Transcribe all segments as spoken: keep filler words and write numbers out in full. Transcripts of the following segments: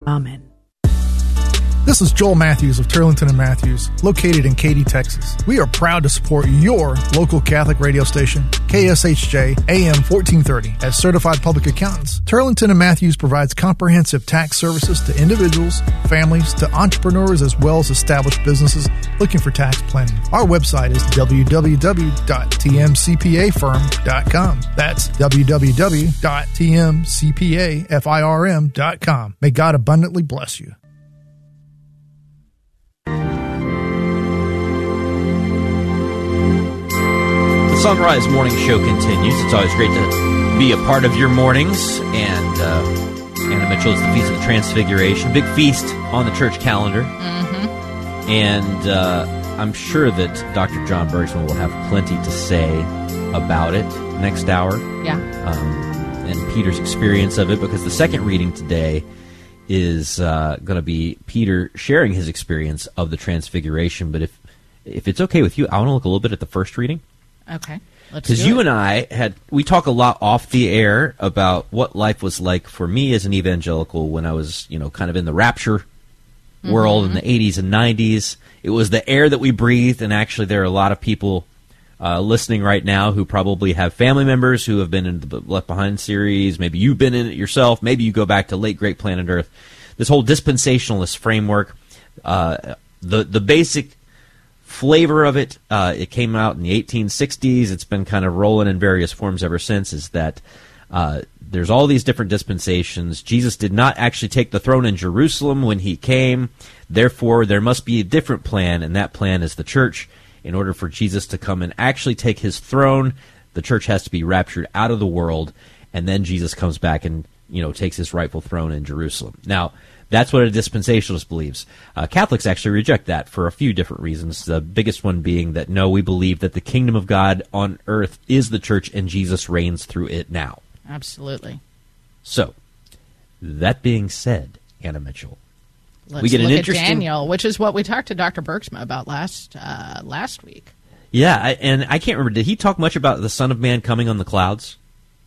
Amen. This is Joel Matthews of Turlington and Matthews, located in Katy, Texas. We are proud to support your local Catholic radio station, K S H J A M fourteen thirty. As certified public accountants, Turlington and Matthews provides comprehensive tax services to individuals, families, to entrepreneurs, as well as established businesses looking for tax planning. Our website is w w w dot t m c p a firm dot com. That's w w w dot t m c p a firm dot com. May God abundantly bless you. The Sunrise Morning Show continues. It's always great to be a part of your mornings. And uh, Anna Mitchell, it's the Feast of the Transfiguration. Big feast on the church calendar. Mm-hmm. And uh, I'm sure that Doctor John Bergsman will have plenty to say about it next hour. Yeah. Um, and Peter's experience of it, because the second reading today is uh, going to be Peter sharing his experience of the Transfiguration. But if if it's okay with you, I want to look a little bit at the first reading. Okay. Because you and I had, we talk a lot off the air about what life was like for me as an evangelical when I was, you know, kind of in the rapture mm-hmm. world in the eighties and nineties. It was the air that we breathed, and actually there are a lot of people uh, listening right now who probably have family members who have been in the Left Behind series. Maybe you've been in it yourself. Maybe you go back to late, great Planet Earth. This whole dispensationalist framework, uh, the the basic flavor of it, uh, it came out in the eighteen sixties. It's been kind of rolling in various forms ever since, is that uh, there's all these different dispensations. Jesus did not actually take the throne in Jerusalem when he came. Therefore, there must be a different plan, and that plan is the church. In order for Jesus to come and actually take his throne, the church has to be raptured out of the world, and then Jesus comes back and, you know, takes his rightful throne in Jerusalem. Now, that's what a dispensationalist believes. Uh, Catholics actually reject that for a few different reasons, the biggest one being that, no, we believe that the kingdom of God on earth is the church, and Jesus reigns through it now. Absolutely. So, that being said, Anna Mitchell, Let's we get look an interesting... at Daniel, which is what we talked to Doctor Bergsma about last uh, last week. Yeah, I, and I can't remember, did he talk much about the Son of Man coming on the clouds?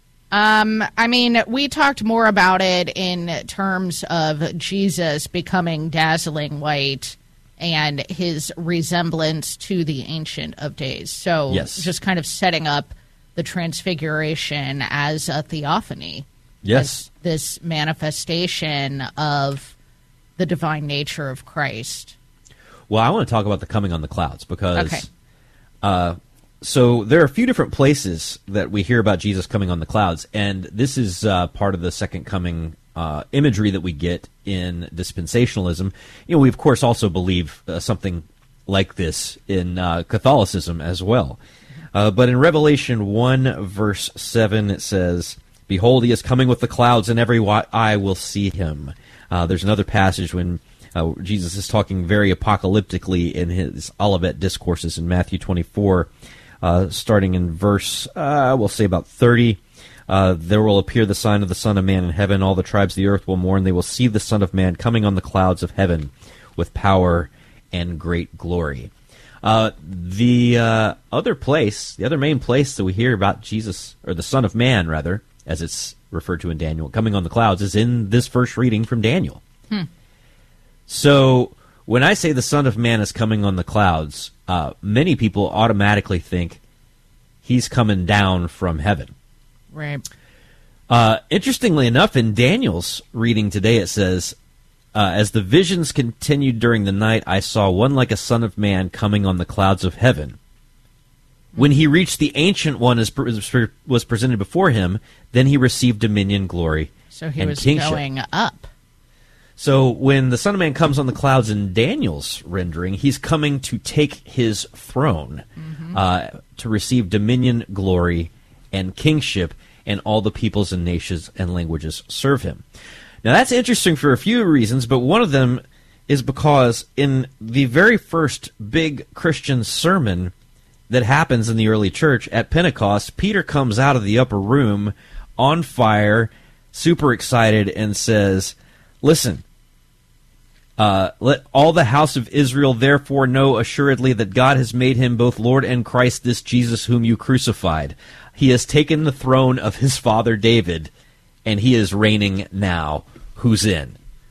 Um, I mean, we talked more about it in terms of Jesus becoming dazzling white and his resemblance to the Ancient of Days. So yes. just kind of setting up the Transfiguration as a theophany. Yes. This manifestation of the divine nature of Christ. Well, I want to talk about the coming on the clouds because... Okay. Uh, So there are a few different places that we hear about Jesus coming on the clouds, and this is uh, part of the second coming uh, imagery that we get in dispensationalism. You know, we of course also believe uh, something like this in uh, Catholicism as well. Uh, but in Revelation one, verse seven, it says, "Behold, he is coming with the clouds, and every eye will see him." Uh, there's another passage when uh, Jesus is talking very apocalyptically in his Olivet Discourses in Matthew twenty-four. Uh, starting in verse, uh, we'll say about thirty, uh, "There will appear the sign of the Son of Man in heaven. All the tribes of the earth will mourn. They will see the Son of Man coming on the clouds of heaven with power and great glory." Uh, the uh, other place, the other main place that we hear about Jesus, or the Son of Man, rather, as it's referred to in Daniel, coming on the clouds, is in this first reading from Daniel. Hmm. So... when I say the Son of Man is coming on the clouds, uh, many people automatically think he's coming down from heaven. Right. Uh, interestingly enough, in Daniel's reading today, it says, uh, "As the visions continued during the night, I saw one like a son of man coming on the clouds of heaven. When he reached the Ancient One as was presented before him, then he received dominion, glory, So he and was kingship." going up. So when the Son of Man comes on the clouds in Daniel's rendering, he's coming to take his throne, mm-hmm. uh, to receive dominion, glory, and kingship, and all the peoples and nations and languages serve him. Now that's interesting for a few reasons, but one of them is because in the very first big Christian sermon that happens in the early church at Pentecost, Peter comes out of the upper room on fire, super excited, and says, "Listen, Uh, let all the house of Israel therefore know assuredly that God has made him both Lord and Christ, this Jesus whom you crucified. He has taken the throne of his father David, and he is reigning now. Who's in?"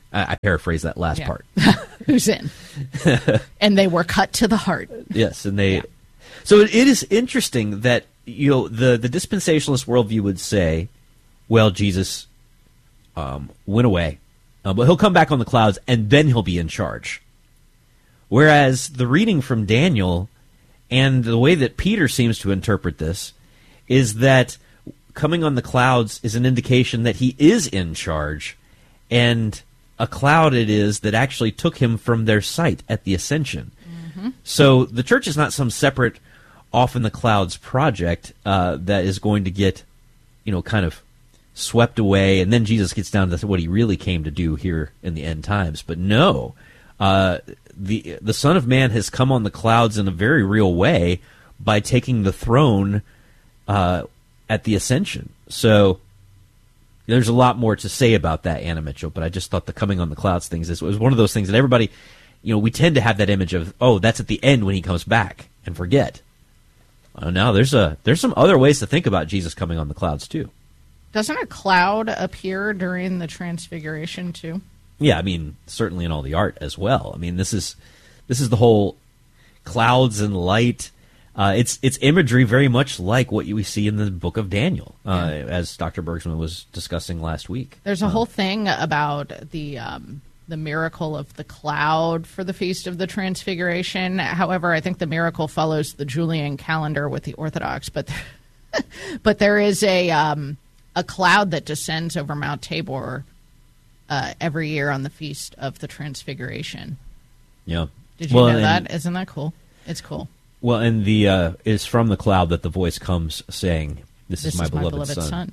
I, I paraphrase that last Yeah. part. Who's in? And they were cut to the heart. Yes, and they. Yeah. So it, it is interesting that you know the the dispensationalist worldview would say, well, Jesus um, went away, uh, but he'll come back on the clouds, and then he'll be in charge. Whereas the reading from Daniel and the way that Peter seems to interpret this is that coming on the clouds is an indication that he is in charge, and a cloud it is that actually took him from their sight at the ascension. Mm-hmm. So the church is not some separate off in the clouds project uh, that is going to get, you know, kind of swept away, and then Jesus gets down to what he really came to do here in the end times. But no, uh, the the Son of Man has come on the clouds in a very real way by taking the throne uh, at the ascension. So there's a lot more to say about that, Anna Mitchell, but I just thought the coming on the clouds things is, was one of those things that everybody, you know, we tend to have that image of, oh, that's at the end when he comes back, and forget. Uh, now there's a there's some other ways to think about Jesus coming on the clouds too. Doesn't a cloud appear during the Transfiguration too? Yeah, I mean, certainly in all the art as well. I mean, this is this is the whole clouds and light. Uh, it's it's imagery very much like what you, we see in the book of Daniel, uh, yeah. as Doctor Bergsman was discussing last week. There's a uh, whole thing about the um, the miracle of the cloud for the Feast of the Transfiguration. However, I think the miracle follows the Julian calendar with the Orthodox, but but there is a um, a cloud that descends over Mount Tabor uh, every year on the Feast of the Transfiguration. Yeah. Did you well, know and, that? Isn't that cool? It's cool. Well, and the uh, it's from the cloud that the voice comes saying, "This, this is my, is my beloved, beloved son. son."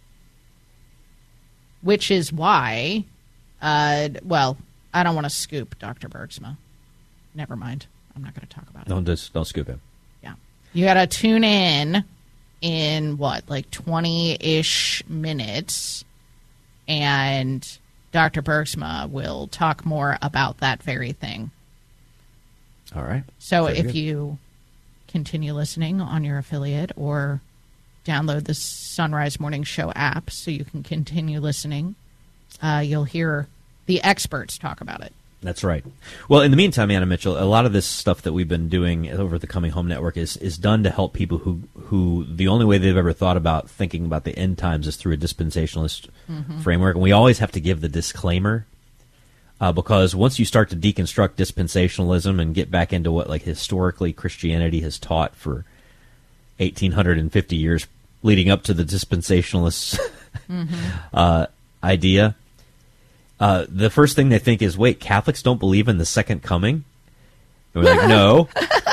Which is why, uh, well, I don't want to scoop Doctor Bergsma. Never mind. I'm not going to talk about it. Don't just don't scoop him. Yeah, you got to tune in in what, like twenty-ish minutes, and Doctor Bergsma will talk more about that very thing. All right. So Very if good. you continue listening on your affiliate or download the Sunrise Morning Show app so you can continue listening, uh, you'll hear the experts talk about it. That's right. Well, in the meantime, Anna Mitchell, a lot of this stuff that we've been doing over the Coming Home Network is, is done to help people who, who the only way they've ever thought about thinking about the end times is through a dispensationalist mm-hmm. framework. And we always have to give the disclaimer uh, because once you start to deconstruct dispensationalism and get back into what like historically Christianity has taught for eighteen fifty years leading up to the dispensationalist mm-hmm. uh, idea, Uh, the first thing they think is, wait, Catholics don't believe in the second coming? And we're like, no.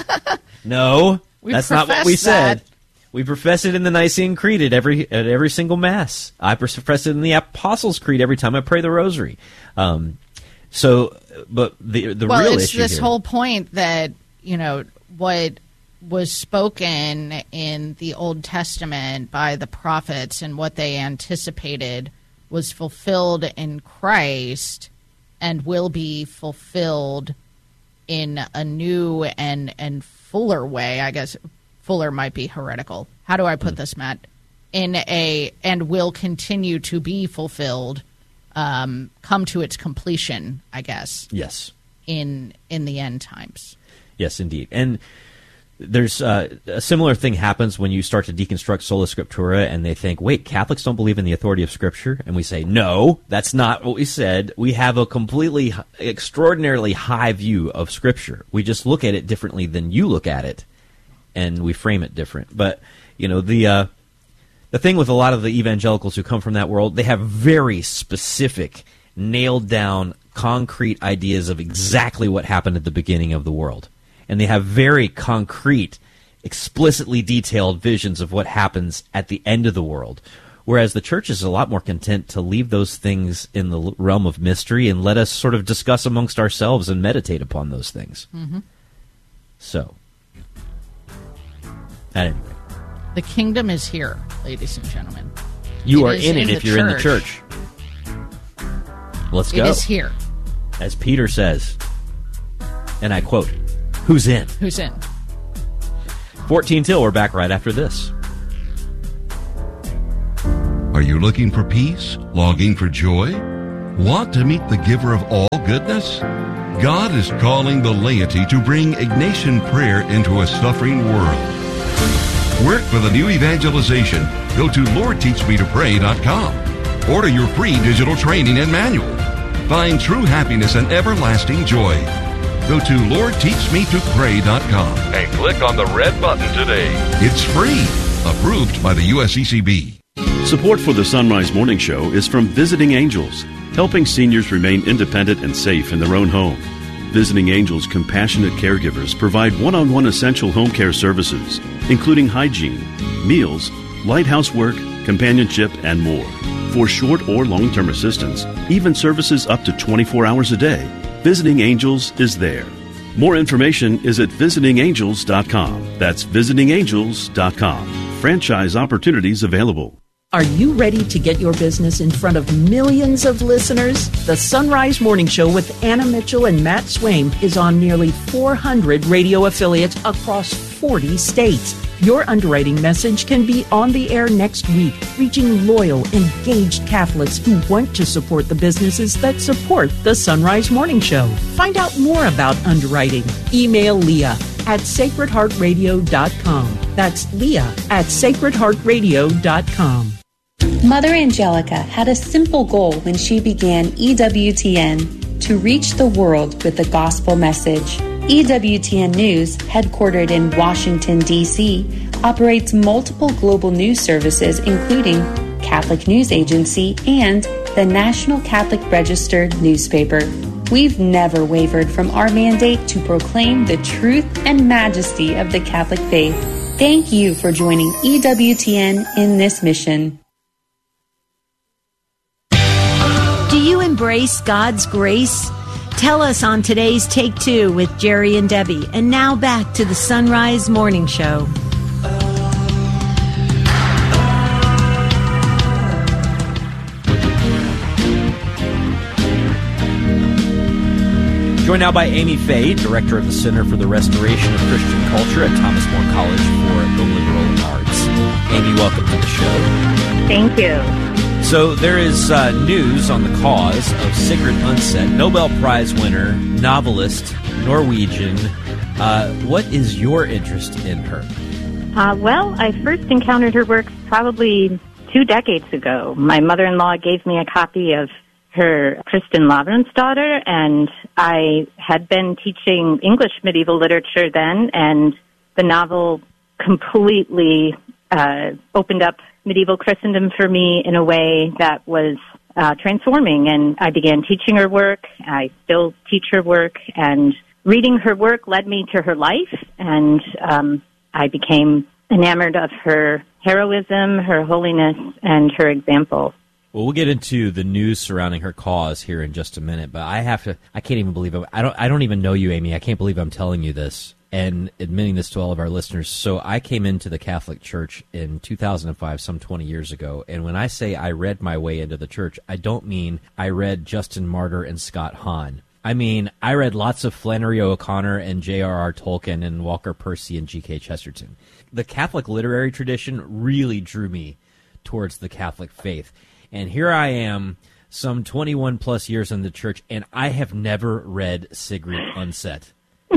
No, we that's not what we that. said. We profess it in the Nicene Creed at every at every single Mass. I profess it in the Apostles' Creed every time I pray the Rosary. Um, so, but the the well, real it's issue this here, whole point that, you know, what was spoken in the Old Testament by the prophets and what they anticipated was fulfilled in Christ and will be fulfilled in a new and and fuller way. I guess fuller might be heretical. How do I put mm. this, Matt? In a and will continue to be fulfilled, um, come to its completion, I guess. Yes. In in the end times. Yes, indeed. And there's uh, a similar thing happens when you start to deconstruct sola scriptura and they think, wait, Catholics don't believe in the authority of Scripture? And we say, no, that's not what we said. We have a completely, extraordinarily high view of Scripture. We just look at it differently than you look at it, and we frame it different. But, you know, the uh, the thing with a lot of the evangelicals who come from that world, they have very specific, nailed down, concrete ideas of exactly what happened at the beginning of the world. And they have very concrete, explicitly detailed visions of what happens at the end of the world. Whereas the church is a lot more content to leave those things in the realm of mystery and let us sort of discuss amongst ourselves and meditate upon those things. Mm-hmm. So, at any rate. The kingdom is here, ladies and gentlemen. You It are is in it in if the you're in the church. church. Let's go. It is here. As Peter says, and I quote, who's in? Who's in? fourteen till, we're back right after this. Are you looking for peace? Longing for joy? Want to meet the giver of all goodness? God is calling the laity to bring Ignatian prayer into a suffering world. Work for the new evangelization. Go to lord teach me to pray dot com. Order your free digital training and manual. Find true happiness and everlasting joy. Go to lord teach me to pray dot com and click on the red button today. It's free. Approved by the U S E C B. Support for the Sunrise Morning Show is from Visiting Angels, helping seniors remain independent and safe in their own home. Visiting Angels compassionate caregivers provide one-on-one essential home care services, including hygiene, meals, light housework, companionship, and more. For short or long-term assistance, even services up to twenty-four hours a day, Visiting Angels is there. More information is at visiting angels dot com. That's visiting angels dot com. Franchise opportunities available. Are you ready to get your business in front of millions of listeners? The Sunrise Morning Show with Anna Mitchell and Matt Swaim is on nearly four hundred radio affiliates across forty states. Your underwriting message can be on the air next week, reaching loyal, engaged Catholics who want to support the businesses that support the Sunrise Morning Show. Find out more about underwriting. Email Leah at sacred heart radio dot com. That's Leah at sacred heart radio dot com. Mother Angelica had a simple goal when she began E W T N, to reach the world with the gospel message. E W T N News, headquartered in Washington, D C, operates multiple global news services including Catholic News Agency and the National Catholic Register newspaper. We've never wavered from our mandate to proclaim the truth and majesty of the Catholic faith. Thank you for joining E W T N in this mission. Do you embrace God's grace? Tell us on today's Take Two with Jerry and Debbie. And now back to the Sunrise Morning Show. Joined now by Amy Fay, Director of the Center for the Restoration of Christian Culture at Thomas More College for the Liberal Arts. Amy, welcome to the show. Thank you. So there is uh, news on the cause of Sigrid Undset, Nobel Prize winner, novelist, Norwegian. Uh, what is your interest in her? Uh, well, I first encountered her work probably two decades ago. My mother-in-law gave me a copy of her Kristin Lavransdatter, and I had been teaching English medieval literature then, and the novel completely uh, opened up medieval Christendom for me in a way that was uh, transforming, and I began teaching her work. I still teach her work, and reading her work led me to her life, and um, I became enamored of her heroism, her holiness, and her example. Well, we'll get into the news surrounding her cause here in just a minute, but I have to, I can't even believe it. I don't, I don't even know you, Amy. I can't believe I'm telling you this and admitting this to all of our listeners. So I came into the Catholic Church in two thousand five, some twenty years ago. And when I say I read my way into the church, I don't mean I read Justin Martyr and Scott Hahn. I mean, I read lots of Flannery O'Connor and J R R Tolkien and Walker Percy and G K Chesterton. The Catholic literary tradition really drew me towards the Catholic faith. And here I am, some twenty-one plus years in the church, and I have never read Sigrid Undset.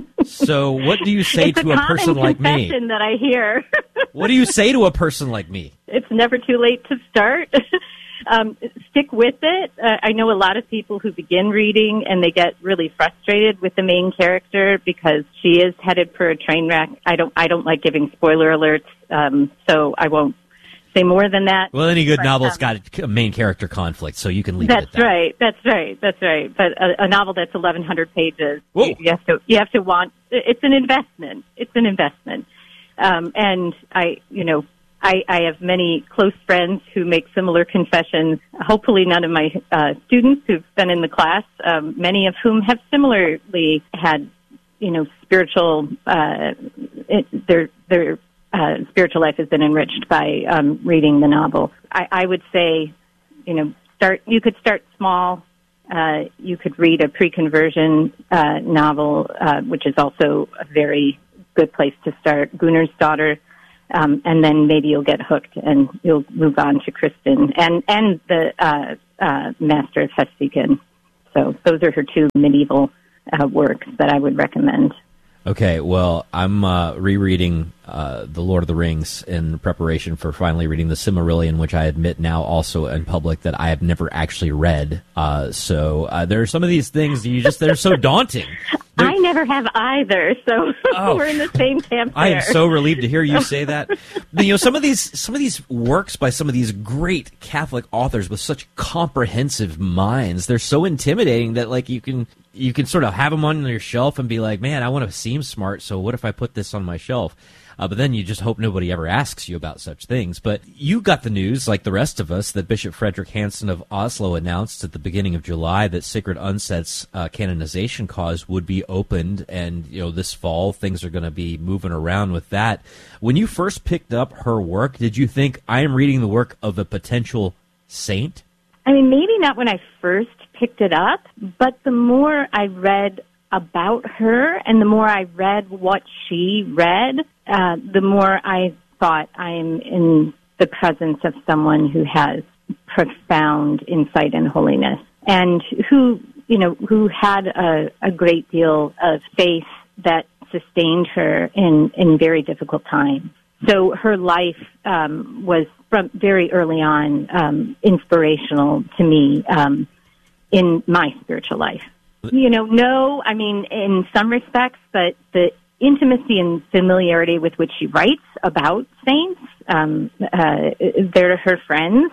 So what do you say it's to a, a person like me? That I hear. What do you say to a person like me? It's never too late to start. um, stick with it. Uh, I know a lot of people who begin reading and they get really frustrated with the main character because she is headed for a train wreck. I don't. I don't like giving spoiler alerts, um, so I won't say more than that. Well, any good but, novel's um, got a main character conflict, so you can leave that's it at that. Right. That's right. That's right. But a, a novel that's eleven hundred pages, you, you have to you have to want. It's an investment. It's an investment. Um, and I, you know, I, I have many close friends who make similar confessions. Hopefully, none of my uh, students who've been in the class, um, many of whom have similarly had, you know, spiritual. Uh, it, their their Uh, spiritual life has been enriched by um, reading the novel. I, I would say, you know, start. You could start small. Uh, you could read a pre-conversion uh, novel, uh, which is also a very good place to start. Gunnarsdatter um, and then maybe you'll get hooked and you'll move on to Kristen and and the uh, uh, Master of Hestigen. So those are her two medieval uh, works that I would recommend. Okay, well, I'm uh, rereading uh, The Lord of the Rings in preparation for finally reading the Silmarillion, which I admit now also in public that I have never actually read. Uh, so uh, there are some of these things you just they're so daunting. They're, I never have either, so oh, we're in the same camp there. I am so relieved to hear you say that. You know, some of these some of these works by some of these great Catholic authors with such comprehensive minds, they're so intimidating that like you can you can sort of have them on your shelf and be like, man, I want to seem smart, so what if I put this on my shelf? Uh, but then you just hope nobody ever asks you about such things. But you got the news, like the rest of us, that Bishop Frederick Hansen of Oslo announced at the beginning of July that Sigrid Undset's uh, canonization cause would be opened, and you know this fall things are going to be moving around with that. When you first picked up her work, did you think, I am reading the work of a potential saint? I mean, maybe not when I first picked it up, but the more I read about her and the more I read what she read, uh, the more I thought I'm in the presence of someone who has profound insight and holiness and who, you know, who had a, a great deal of faith that sustained her in, in very difficult times. So her life um, was from very early on um, inspirational to me um, in my spiritual life. You know, no, I mean, in some respects, but the intimacy and familiarity with which she writes about saints, um, uh, they're her friends,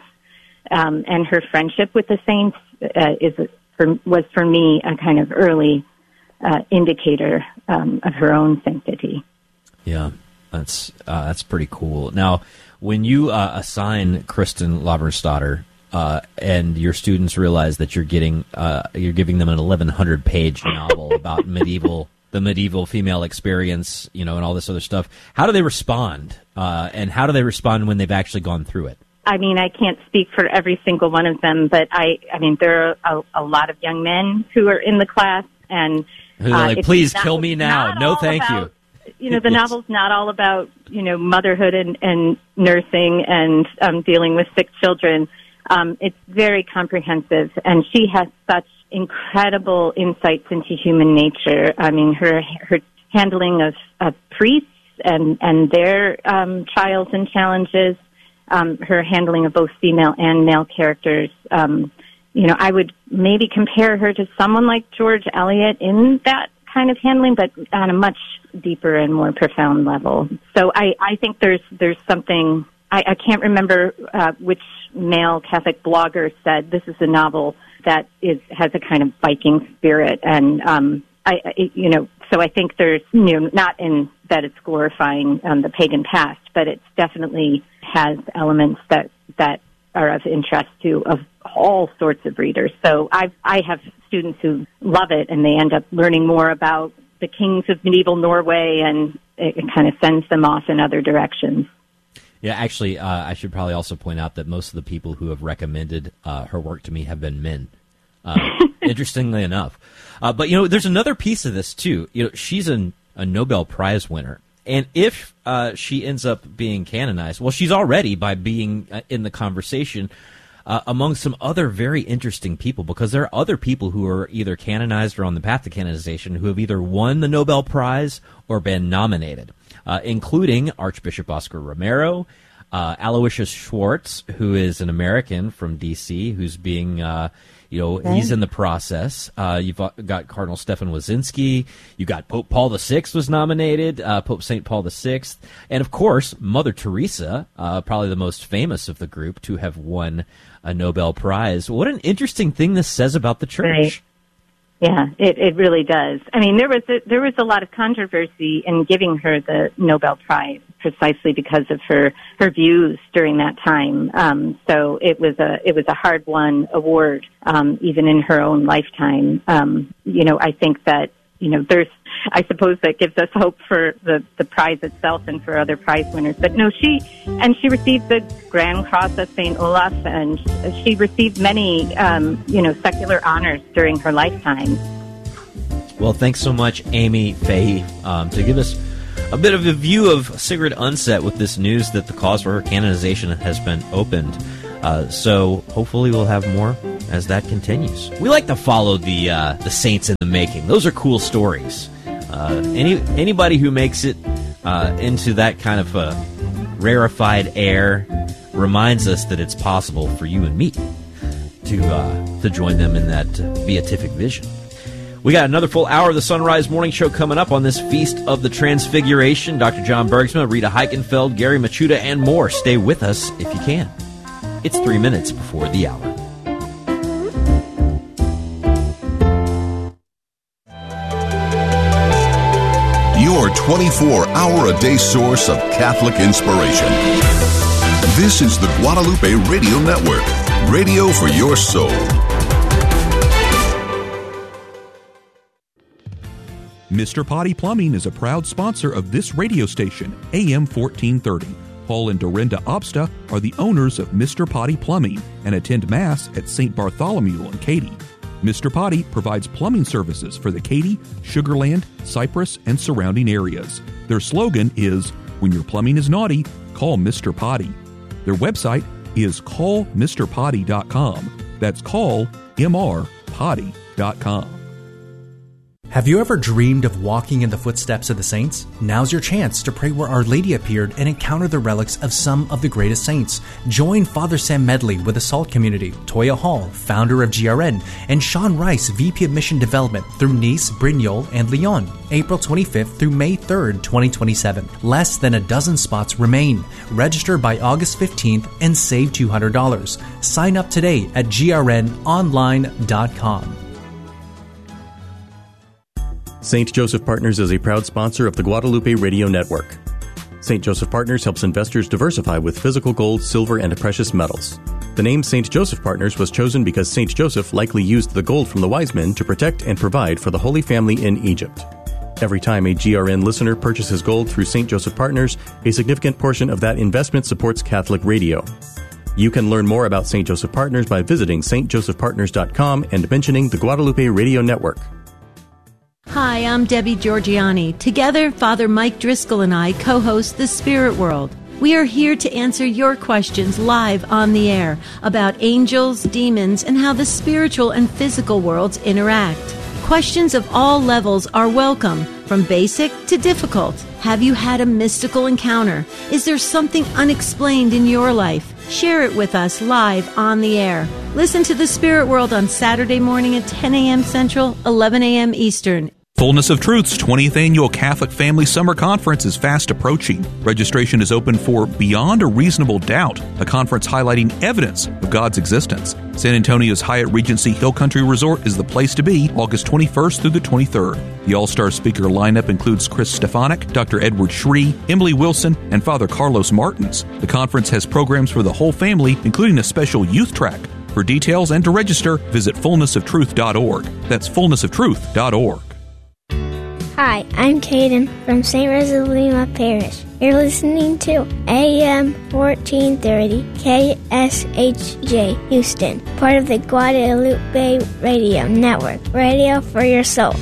um, and her friendship with the saints uh, is for, was for me a kind of early uh, indicator um, of her own sanctity. Yeah, that's uh, that's pretty cool. Now, when you uh, assign Kristen Lavransdatter, Uh, and your students realize that you're getting uh, you're giving them an eleven hundred page novel about medieval the medieval female experience, you know, and all this other stuff. How do they respond? Uh, and how do they respond when they've actually gone through it? I mean, I can't speak for every single one of them, but I, I mean, there are a, a lot of young men who are in the class, and who are uh, like, please kill me now. No, thank about, you. You know, the yes. novel's not all about, you know, motherhood and, and nursing and um, dealing with sick children. Um, it's very comprehensive, and she has such incredible insights into human nature. I mean, her her handling of, of priests and and their um, trials and challenges, um, her handling of both female and male characters. Um, you know, I would maybe compare her to someone like George Eliot in that kind of handling, but on a much deeper and more profound level. So I, I think there's there's something. I, I can't remember uh, which male Catholic blogger said this is a novel that is has a kind of Viking spirit, and um, I, I, you know, so I think there's, you know, not in that it's glorifying um, the pagan past, but it definitely has elements that that are of interest to of all sorts of readers. So I I have students who love it, and they end up learning more about the kings of medieval Norway, and it, it kind of sends them off in other directions. Yeah, actually, uh, I should probably also point out that most of the people who have recommended uh, her work to me have been men, uh, interestingly enough. Uh, but, you know, there's another piece of this, too. You know, she's an, a Nobel Prize winner. And if uh, she ends up being canonized, well, she's already by being uh, in the conversation uh, among some other very interesting people, because there are other people who are either canonized or on the path to canonization who have either won the Nobel Prize or been nominated. Uh, including Archbishop Oscar Romero, uh, Aloysius Schwartz, who is an American from D C, who's being, uh, you know, okay. he's in the process. Uh, you've got Cardinal Stefan Wyszynski. You got Pope Paul the Sixth was nominated, uh, Pope Saint Paul the Sixth. And, of course, Mother Teresa, uh, probably the most famous of the group to have won a Nobel Prize. What an interesting thing this says about the Church. Right. Yeah, it, it really does. I mean, there was a, there was a lot of controversy in giving her the Nobel Prize precisely because of her, her views during that time. Um, so it was a it was a hard won award, um, even in her own lifetime. Um, you know, I think that you know there's I suppose that gives us hope for the, the prize itself and for other prize winners. But no, she and she received the Grand Cross of Saint Olaf, and she received many, um, you know, secular honors during her lifetime. Well, thanks so much, Amy Fahey, um, to give us a bit of a view of Sigrid Undset with this news that the cause for her canonization has been opened. Uh, so hopefully we'll have more as that continues. We like to follow the uh, the saints in the making. Those are cool stories. Uh, any anybody who makes it uh, into that kind of uh, rarefied air reminds us that it's possible for you and me to uh, to join them in that uh, beatific vision. We got another full hour of the Sunrise Morning Show coming up on this Feast of the Transfiguration. Doctor John Bergsma, Rita Heichenfeld, Gary Machuda, and more. Stay with us if you can. It's three minutes before the hour. Your twenty-four hour a day source of Catholic inspiration. This is the Guadalupe Radio Network, radio for your soul. Mister Potty Plumbing is a proud sponsor of this radio station, A M fourteen thirty. Paul and Dorinda Obsta are the owners of Mister Potty Plumbing and attend Mass at Saint Bartholomew in Katy. Mister Potty provides plumbing services for the Katy, Sugar Land, Cypress, and surrounding areas. Their slogan is, "When your plumbing is naughty, call Mister Potty." Their website is call mr potty dot com. That's call m r potty dot com. Have you ever dreamed of walking in the footsteps of the saints? Now's your chance to pray where Our Lady appeared and encounter the relics of some of the greatest saints. Join Father Sam Medley with the SALT community, Toya Hall, founder of G R N, and Sean Rice, V P of Mission Development through Nice, Brignoles, and Lyon, April twenty-fifth through May third, twenty twenty-seven. Less than a dozen spots remain. Register by August fifteenth and save two hundred dollars. Sign up today at g r n online dot com. Saint Joseph Partners is a proud sponsor of the Guadalupe Radio Network. Saint Joseph Partners helps investors diversify with physical gold, silver, and precious metals. The name Saint Joseph Partners was chosen because Saint Joseph likely used the gold from the wise men to protect and provide for the Holy Family in Egypt. Every time a G R N listener purchases gold through Saint Joseph Partners, a significant portion of that investment supports Catholic radio. You can learn more about Saint Joseph Partners by visiting s t joseph partners dot com and mentioning the Guadalupe Radio Network. Hi, I'm Debbie Georgiani. Together, Father Mike Driscoll and I co-host The Spirit World. We are here to answer your questions live on the air about angels, demons, and how the spiritual and physical worlds interact. Questions of all levels are welcome, from basic to difficult. Have you had a mystical encounter? Is there something unexplained in your life? Share it with us live on the air. Listen to The Spirit World on Saturday morning at ten a.m. Central, eleven a.m. Eastern. Fullness of Truth's twentieth Annual Catholic Family Summer Conference is fast approaching. Registration is open for Beyond a Reasonable Doubt, a conference highlighting evidence of God's existence. San Antonio's Hyatt Regency Hill Country Resort is the place to be August twenty-first through the twenty-third. The all-star speaker lineup includes Chris Stefanik, Doctor Edward Shree, Emily Wilson, and Father Carlos Martins. The conference has programs for the whole family, including a special youth track. For details and to register, visit fullness of truth dot org. That's fullness of truth dot org. Hi, I'm Caden from Saint Rosa Lima Parish. You're listening to A M fourteen thirty K S H J Houston, part of the Guadalupe Radio Network, radio for your soul.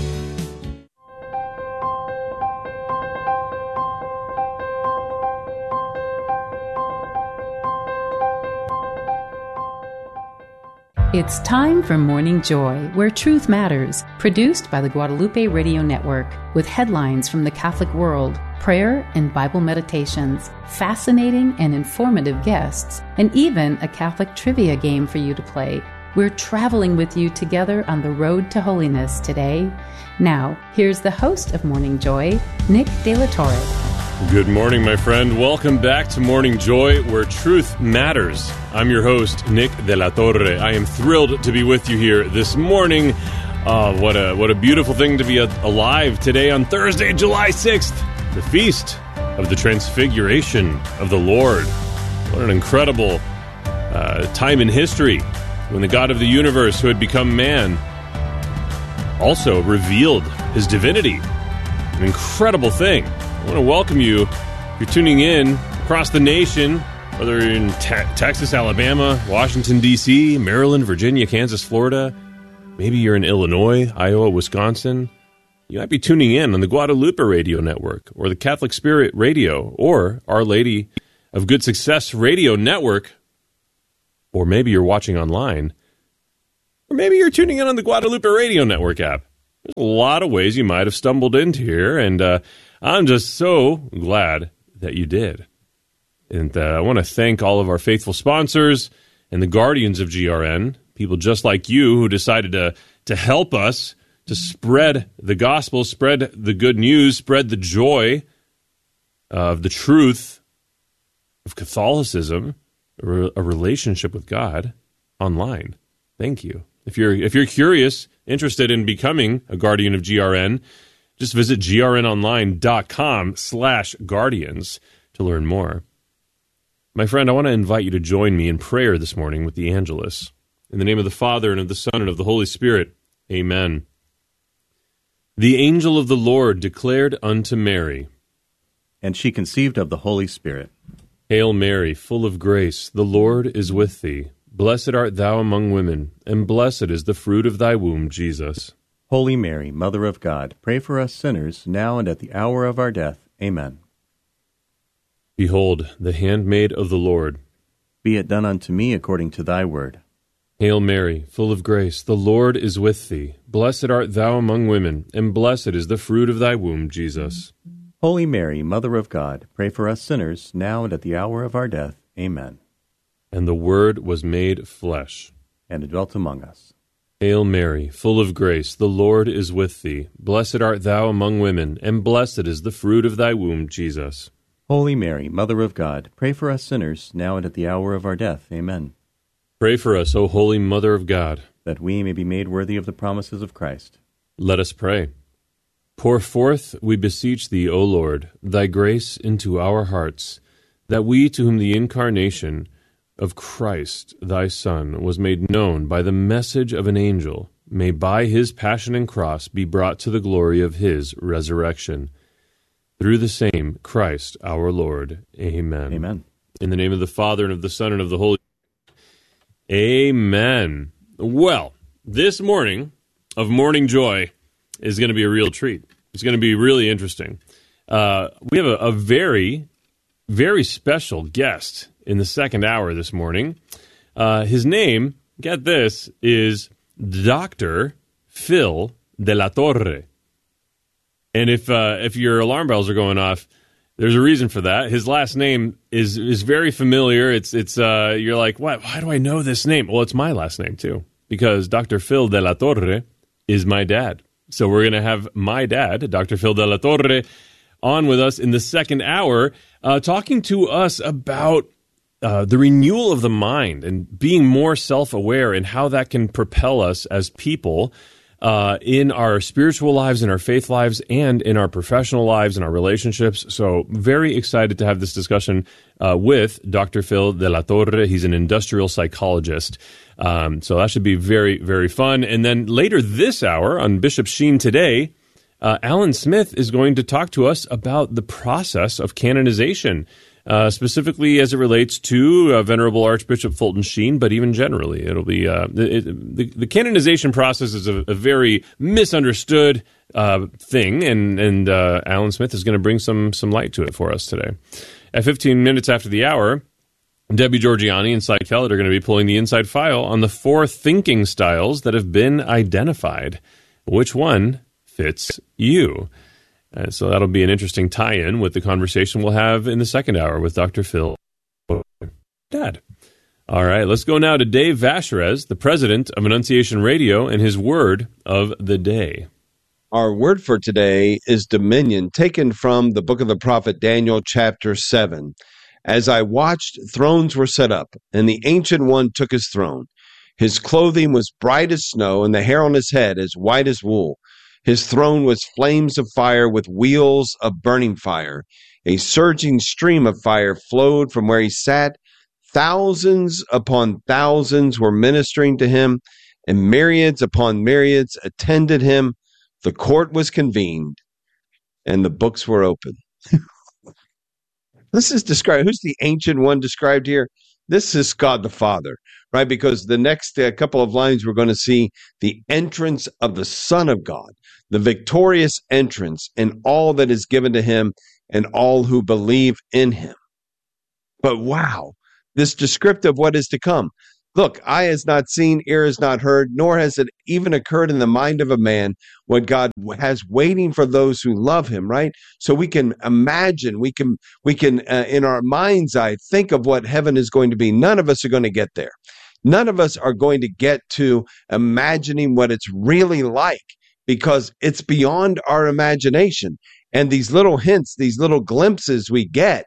It's time for Morning Joy, where truth matters, produced by the Guadalupe Radio Network, with headlines from the Catholic world, prayer and Bible meditations, fascinating and informative guests, and even a Catholic trivia game for you to play. We're traveling with you together on the road to holiness today. Now, here's the host of Morning Joy, Nick De La Torre. Good morning, my friend. Welcome back to Morning Joy, where truth matters. I'm your host, Nick De La Torre. I am thrilled to be with you here this morning. Uh, what a what a beautiful thing to be alive today on Thursday, July sixth, the feast of the Transfiguration of the Lord. What an incredible uh, time in history when the God of the universe, who had become man, also revealed his divinity. An incredible thing. I want to welcome you. If you're tuning in across the nation, whether you're in te- Texas, Alabama, Washington, D C, Maryland, Virginia, Kansas, Florida, maybe you're in Illinois, Iowa, Wisconsin, You might be tuning in on the Guadalupe Radio Network or the Catholic Spirit Radio or Our Lady of Good Success Radio Network. Or maybe you're watching online. Or maybe you're tuning in on the Guadalupe Radio Network app. There's a lot of ways you might have stumbled into here, and uh, I'm just so glad that you did. And uh, I want to thank all of our faithful sponsors and the guardians of G R N, people just like you who decided to, to help us to spread the gospel, spread the good news, spread the joy of the truth of Catholicism, a relationship with God online. Thank you. If you're if you're curious, interested in becoming a guardian of G R N, just visit grnonline.com slash guardians to learn more. My friend, I want to invite you to join me in prayer this morning with the Angelus. In the name of the Father, and of the Son, and of the Holy Spirit. Amen. The angel of the Lord declared unto Mary, and she conceived of the Holy Spirit. Hail Mary, full of grace, the Lord is with thee. Blessed art thou among women, and blessed is the fruit of thy womb, Jesus. Holy Mary, Mother of God, pray for us sinners, now and at the hour of our death. Amen. Behold, the handmaid of the Lord. Be it done unto me according to thy word. Hail Mary, full of grace, the Lord is with thee. Blessed art thou among women, and blessed is the fruit of thy womb, Jesus. Holy Mary, Mother of God, pray for us sinners, now and at the hour of our death. Amen. And the Word was made flesh, and dwelt among us. Hail Mary, full of grace, the Lord is with thee. Blessed art thou among women, and blessed is the fruit of thy womb, Jesus. Holy Mary, Mother of God, pray for us sinners, now and at the hour of our death. Amen. Pray for us, O Holy Mother of God, that we may be made worthy of the promises of Christ. Let us pray. Pour forth, we beseech thee, O Lord, thy grace into our hearts, that we, to whom the incarnation of Christ, thy Son, was made known by the message of an angel, may by his passion and cross be brought to the glory of his resurrection. Through the same Christ our Lord. Amen. Amen. In the name of the Father, and of the Son, and of the Holy Spirit. Amen. Well, this morning of Morning Joy is going to be a real treat. It's going to be really interesting. Uh, we have a, a very, very special guest in the second hour this morning. Uh, his name, get this, is Doctor Phil de la Torre. And if uh, if your alarm bells are going off, there's a reason for that. His last name is is very familiar. It's it's uh, you're like, what? Why do I know this name? Well, it's my last name too, because Doctor Phil de la Torre is my dad. So we're going to have my dad, Doctor Phil de la Torre, on with us in the second hour, uh, talking to us about uh, the renewal of the mind and being more self-aware and how that can propel us as people uh, in our spiritual lives, in our faith lives, and in our professional lives and our relationships. So very excited to have this discussion uh, with Doctor Phil de la Torre. He's an industrial psychologist. Um, so that should be very, very fun. And then later this hour on Bishop Sheen Today, uh, Alan Smith is going to talk to us about the process of canonization, uh, specifically as it relates to uh, Venerable Archbishop Fulton Sheen, but even generally. It'll be uh, it, the, the canonization process is a, a very misunderstood uh, thing, and and uh, Alan Smith is going to bring some some light to it for us today. At fifteen minutes after the hour, Debbie Georgiani and Cy Kellett are going to be pulling the inside file on the four thinking styles that have been identified. Which one fits you? Uh, so that'll be an interesting tie-in with the conversation we'll have in the second hour with Doctor Phil. Dad. All right, let's go now to Dave Vacherez, the president of Annunciation Radio, and his word of the day. Our word for today is dominion, taken from the book of the prophet Daniel, chapter seven. As I watched, thrones were set up, and the Ancient One took his throne. His clothing was bright as snow, and the hair on his head as white as wool. His throne was flames of fire with wheels of burning fire. A surging stream of fire flowed from where he sat. Thousands upon thousands were ministering to him, and myriads upon myriads attended him. The court was convened, and the books were open. This is described. Who's the Ancient One described here? This is God the Father. right? Because the next uh, couple of lines, we're going to see the entrance of the Son of God, the victorious entrance in all that is given to him and all who believe in him. But wow, this descriptive what is to come. Look, eye has not seen, ear has not heard, nor has it even occurred in the mind of a man what God has waiting for those who love him, right? So we can imagine, we can, we can uh, in our mind's eye, think of what heaven is going to be. None of us are going to get there. None of us are going to get to imagining what it's really like, because it's beyond our imagination. And these little hints, these little glimpses we get,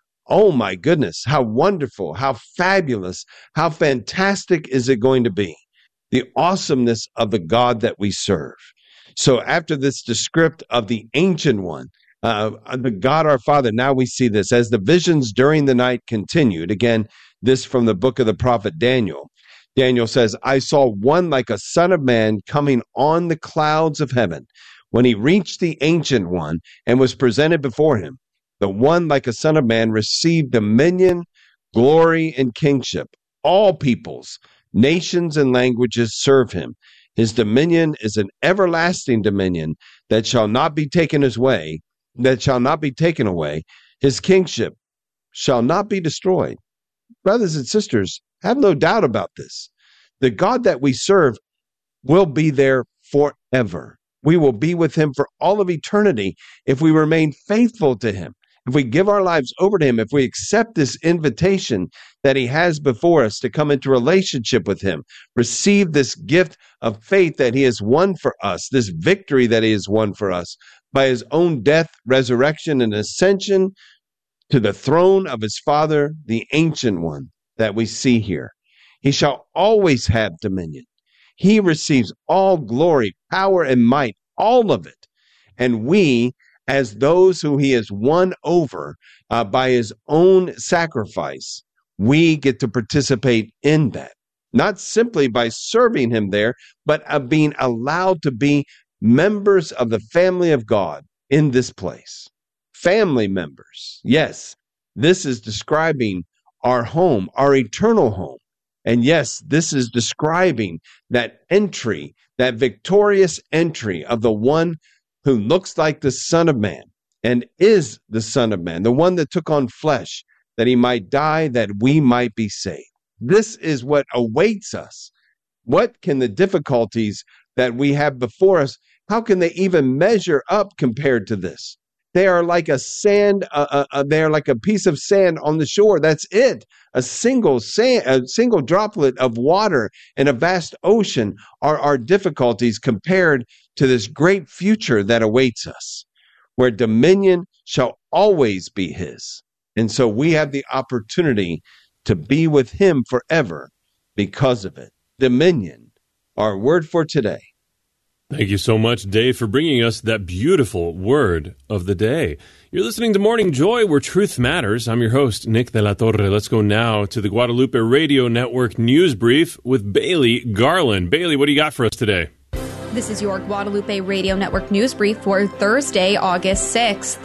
oh my goodness, how wonderful, how fabulous, how fantastic is it going to be? The awesomeness of the God that we serve. So after this descript of the Ancient One, uh, the God our Father, now we see this. As the visions during the night continued, again, this from the book of the prophet Daniel. Daniel says, I saw one like a son of man coming on the clouds of heaven. When he reached the Ancient One and was presented before him, the one like a son of man received dominion, glory, and kingship. All peoples, nations, and languages serve him. His dominion is an everlasting dominion that shall not be taken away, that shall not be taken away. His kingship shall not be destroyed. Brothers and sisters, have no doubt about this. The God that we serve will be there forever. We will be with him for all of eternity if we remain faithful to him. If we give our lives over to him, if we accept this invitation that he has before us to come into relationship with him, receive this gift of faith that he has won for us, this victory that he has won for us by his own death, resurrection, and ascension to the throne of his Father, the Ancient One that we see here. He shall always have dominion. He receives all glory, power, and might, all of it. And we, as those who he has won over uh, by his own sacrifice, we get to participate in that. Not simply by serving him there, but uh, being allowed to be members of the family of God in this place. Family members. Yes, this is describing our home, our eternal home. And yes, this is describing that entry, that victorious entry of the one who looks like the Son of Man and is the Son of Man, the one that took on flesh, that he might die, that we might be saved. This is what awaits us. What can the difficulties that we have before us, how can they even measure up compared to this? They are like a sand, uh, uh, uh, they are like a piece of sand on the shore. That's it. A single sand, a single droplet of water in a vast ocean are our difficulties compared to this great future that awaits us, where dominion shall always be his. And so we have the opportunity to be with him forever because of it. Dominion, our word for today. Thank you so much, Dave, for bringing us that beautiful word of the day. You're listening to Morning Joy, where truth matters. I'm your host, Nick De La Torre. Let's go now to the Guadalupe Radio Network News Brief with Bailey Garland. Bailey, what do you got for us today? This is your Guadalupe Radio Network News Brief for Thursday, August sixth.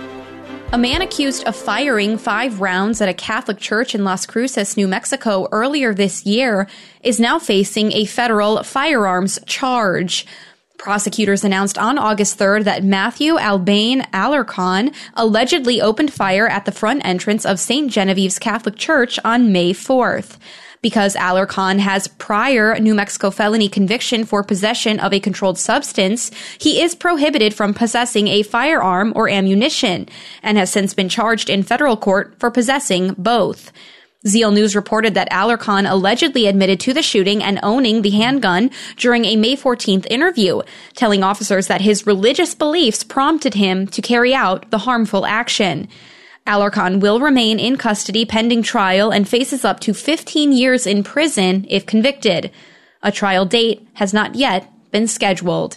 A man accused of firing five rounds at a Catholic church in Las Cruces, New Mexico earlier this year is now facing a federal firearms charge. Prosecutors announced on August third that Matthew Albane Alarcon allegedly opened fire at the front entrance of Saint Genevieve's Catholic Church on May fourth. Because Alarcon has prior New Mexico felony conviction for possession of a controlled substance, he is prohibited from possessing a firearm or ammunition and has since been charged in federal court for possessing both. Zeal News reported that Alarcon allegedly admitted to the shooting and owning the handgun during a May fourteenth interview, telling officers that his religious beliefs prompted him to carry out the harmful action. Alarcon will remain in custody pending trial and faces up to fifteen years in prison if convicted. A trial date has not yet been scheduled.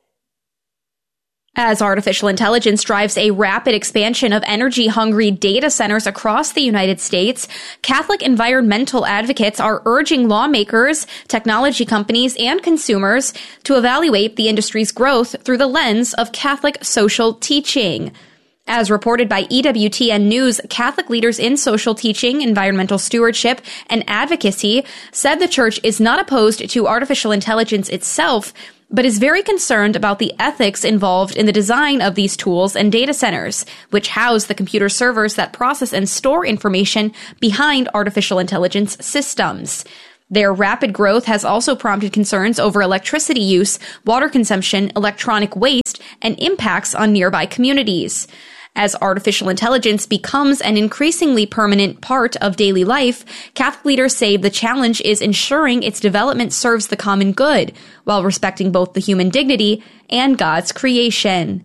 As artificial intelligence drives a rapid expansion of energy-hungry data centers across the United States, Catholic environmental advocates are urging lawmakers, technology companies, and consumers to evaluate the industry's growth through the lens of Catholic social teaching. As reported by E W T N News, Catholic leaders in social teaching, environmental stewardship, and advocacy said the church is not opposed to artificial intelligence itself, but is very concerned about the ethics involved in the design of these tools and data centers, which house the computer servers that process and store information behind artificial intelligence systems. Their rapid growth has also prompted concerns over electricity use, water consumption, electronic waste, and impacts on nearby communities. As artificial intelligence becomes an increasingly permanent part of daily life, Catholic leaders say the challenge is ensuring its development serves the common good, while respecting both the human dignity and God's creation.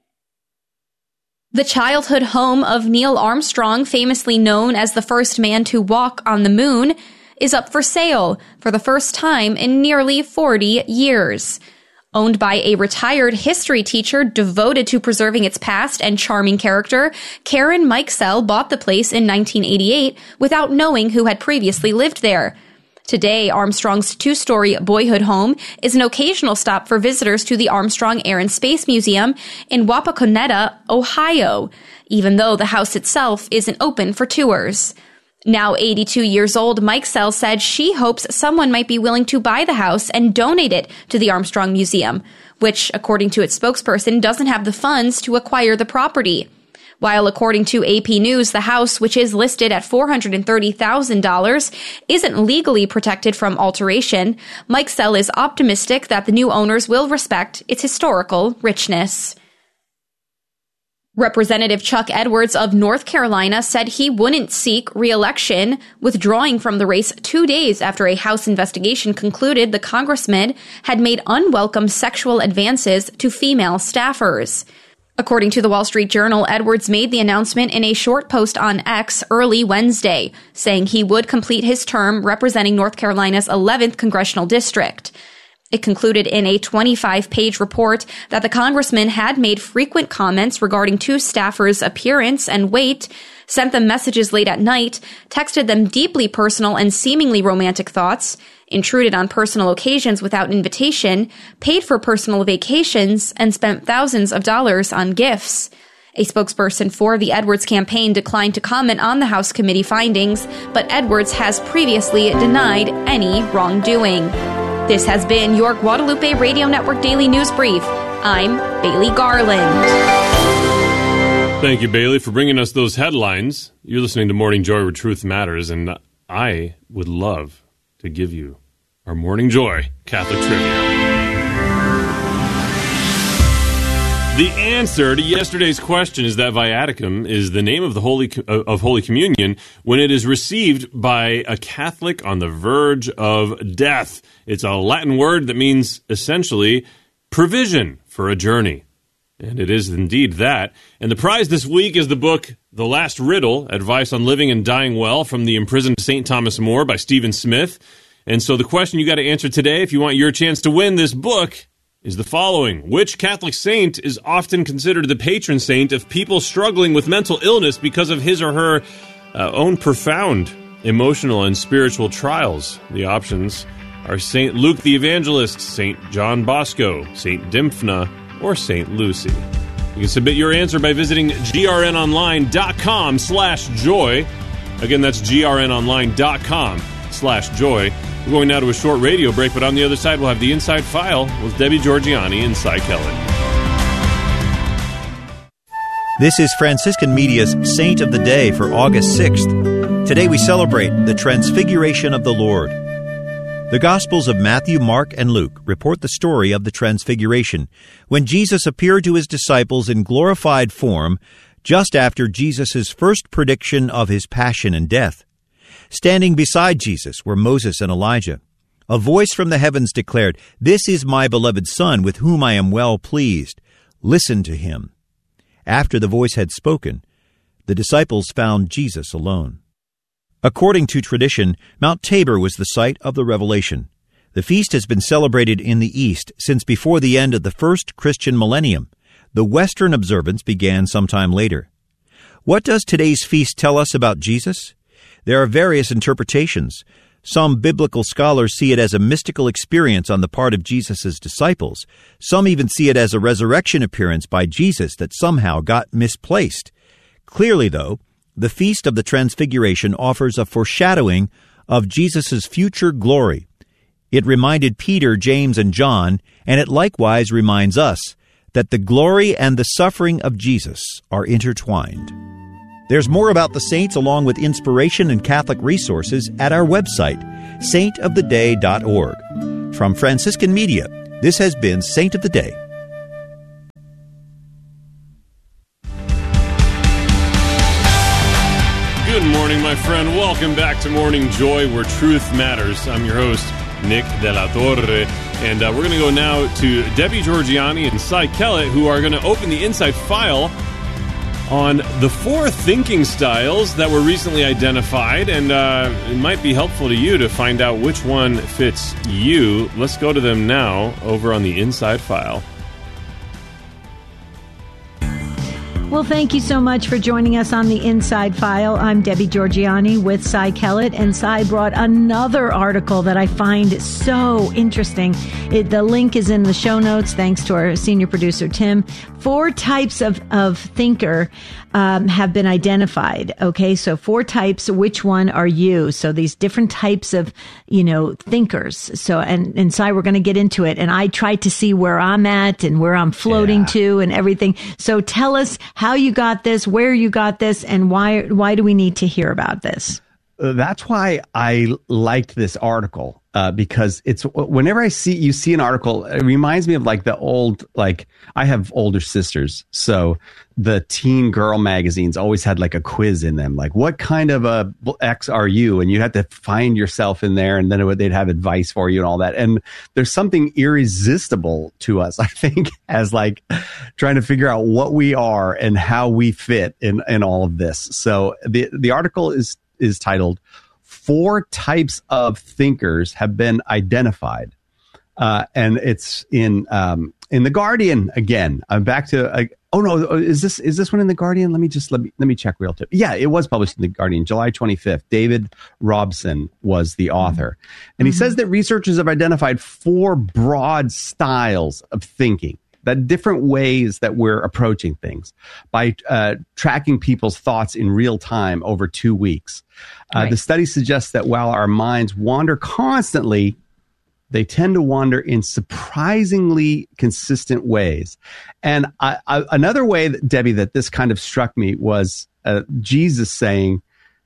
The childhood home of Neil Armstrong, famously known as the first man to walk on the moon, is up for sale for the first time in nearly forty years. Owned by a retired history teacher devoted to preserving its past and charming character, Karen Mikesell bought the place in nineteen eighty-eight without knowing who had previously lived there. Today, Armstrong's two-story boyhood home is an occasional stop for visitors to the Armstrong Air and Space Museum in Wapakoneta, Ohio, even though the house itself isn't open for tours. Now eighty-two years old, Mikesell said she hopes someone might be willing to buy the house and donate it to the Armstrong Museum, which, according to its spokesperson, doesn't have the funds to acquire the property. While according to A P News, the house, which is listed at four hundred thirty thousand dollars, isn't legally protected from alteration, Mikesell is optimistic that the new owners will respect its historical richness. Representative Chuck Edwards of North Carolina said he wouldn't seek re-election, withdrawing from the race two days after a House investigation concluded the congressman had made unwelcome sexual advances to female staffers. According to the Wall Street Journal, Edwards made the announcement in a short post on X early Wednesday, saying he would complete his term representing North Carolina's eleventh congressional district. It concluded in a twenty-five page report that the congressman had made frequent comments regarding two staffers' appearance and weight, sent them messages late at night, texted them deeply personal and seemingly romantic thoughts, intruded on personal occasions without invitation, paid for personal vacations, and spent thousands of dollars on gifts. A spokesperson for the Edwards campaign declined to comment on the House committee findings, but Edwards has previously denied any wrongdoing. This has been your Guadalupe Radio Network Daily News Brief. I'm Bailey Garland. Thank you, Bailey, for bringing us those headlines. You're listening to Morning Joy, where truth matters, and I would love to give you our Morning Joy Catholic Trivia. The answer to yesterday's question is that Viaticum is the name of the Holy of Holy Communion when it is received by a Catholic on the verge of death. It's a Latin word that means essentially provision for a journey. And it is indeed that. And the prize this week is the book The Last Riddle, Advice on Living and Dying Well from the Imprisoned Saint Thomas More by Stephen Smith. And so the question you got to answer today, if you want your chance to win this book, is the following. Which Catholic saint is often considered the patron saint of people struggling with mental illness because of his or her uh, own profound emotional and spiritual trials? The options are Saint Luke the Evangelist, Saint John Bosco, Saint Dymphna, or Saint Lucy. You can submit your answer by visiting grnonline.com slash joy. Again, that's grnonline.com slash joy. We're going now to a short radio break, but on the other side, we'll have the Inside File with Debbie Georgianni and Cy Kellen. This is Franciscan Media's Saint of the Day for August sixth. Today we celebrate the Transfiguration of the Lord. The Gospels of Matthew, Mark, and Luke report the story of the Transfiguration, when Jesus appeared to his disciples in glorified form just after Jesus' first prediction of his passion and death. Standing beside Jesus were Moses and Elijah. A voice from the heavens declared, "This is my beloved Son, with whom I am well pleased. Listen to him." After the voice had spoken, the disciples found Jesus alone. According to tradition, Mount Tabor was the site of the revelation. The feast has been celebrated in the East since before the end of the first Christian millennium. The Western observance began sometime later. What does today's feast tell us about Jesus? There are various interpretations. Some biblical scholars see it as a mystical experience on the part of Jesus' disciples. Some even see it as a resurrection appearance by Jesus that somehow got misplaced. Clearly, though, the Feast of the Transfiguration offers a foreshadowing of Jesus' future glory. It reminded Peter, James, and John, and it likewise reminds us, that the glory and the suffering of Jesus are intertwined. There's more about the saints along with inspiration and Catholic resources at our website, saint of the day dot org. From Franciscan Media, this has been Saint of the Day. Good morning, my friend. Welcome back to Morning Joy, where truth matters. I'm your host, Nick De La Torre. And uh, we're going to go now to Debbie Georgianni and Cy Kellett, who are going to open the Inside File on the four thinking styles that were recently identified, and uh, it might be helpful to you to find out which one fits you. Let's go to them now over on the Inside File. Well, thank you so much for joining us on the Inside File. I'm Debbie Georgianni with Cy Kellett, and Cy brought another article that I find so interesting. It, the link is in the show notes, thanks to our senior producer, Tim. Four types of, of thinker um, have been identified. Okay, so four types. Which one are you? So these different types of, you know, thinkers. So, and, and Cy, we're going to get into it. And I tried to see where I'm at and where I'm floating yeah. to and everything. So tell us how you got this, where you got this, and why why do we need to hear about this? Uh, that's why I liked this article, uh, because it's whenever I see you see an article, it reminds me of like the old, like I have older sisters. So the teen girl magazines always had like a quiz in them. Like, what kind of a X are you? And you had to find yourself in there, and then it would, they'd have advice for you and all that. And there's something irresistible to us, I think, as like trying to figure out what we are and how we fit in, in all of this. So the, the article is, is titled Four Types of Thinkers Have Been Identified. Uh, and it's in, um, in The Guardian again. I'm back to, uh, oh no, is this, is this one in The Guardian? Let me just, let me, let me check real quick. Yeah, it was published in The Guardian, July twenty-fifth. David Robson was the author. And he mm-hmm. says that researchers have identified four broad styles of thinking, that different ways that we're approaching things by uh, tracking people's thoughts in real time over two weeks. Uh, right. The study suggests that while our minds wander constantly, they tend to wander in surprisingly consistent ways. And I, I, another way, that, Debbie, that this kind of struck me was uh, Jesus saying,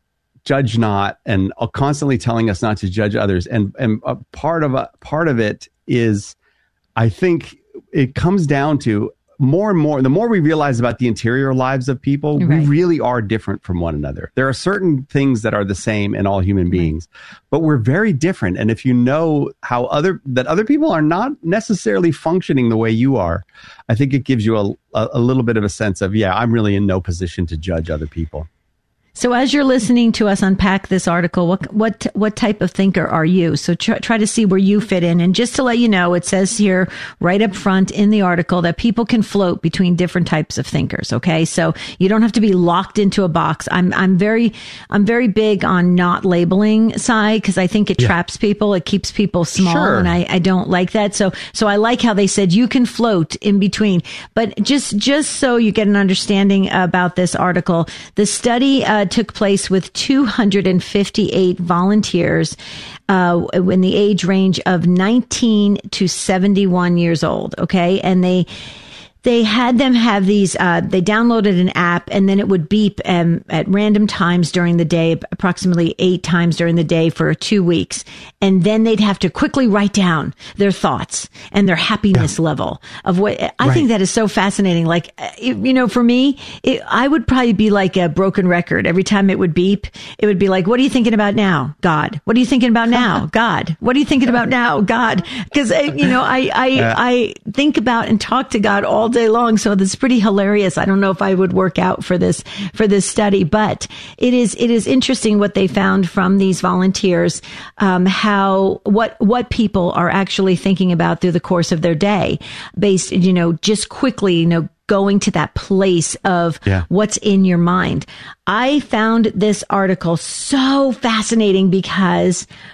judge not, and uh, constantly telling us not to judge others. And, and a part of a, part of it is, I think it comes down to more and more, the more we realize about the interior lives of people, right. we really are different from one another. There are certain things that are the same in all human beings, right. but we're very different. And if you know how other, that other people are not necessarily functioning the way you are, I think it gives you a, a, a little bit of a sense of, yeah, I'm really in no position to judge other people. So as you're listening to us unpack this article, what what what type of thinker are you? So try, try to see where you fit in. And just to let you know, it says here right up front in the article that people can float between different types of thinkers. Okay, so you don't have to be locked into a box. I'm I'm very I'm very big on not labeling, Cy, because I think it yeah. traps people. It keeps people small, sure. and I, I don't like that. So so I like how they said you can float in between. But just just so you get an understanding about this article, the study uh, took place with two hundred fifty-eight volunteers uh, in the age range of nineteen to seventy-one years old. Okay. And they, they had them have these, uh, they downloaded an app, and then it would beep um, at random times during the day, approximately eight times during the day for two weeks. And then they'd have to quickly write down their thoughts and their happiness yeah. level of what I right. think that is so fascinating. Like, you know, for me, it, I would probably be like a broken record. Every time it would beep, it would be like, what are you thinking about now? God. What are you thinking about now? God. What are you thinking about now? God. Because, you know, I, I, yeah. I think about and talk to God all day long. So that's pretty hilarious. I don't know if I would work out for this, for this study, but it is, it is interesting what they found from these volunteers, um, how How, what, what people are actually thinking about through the course of their day based, you know, just quickly, you know, going to that place of yeah. what's in your mind. I found this article so fascinating because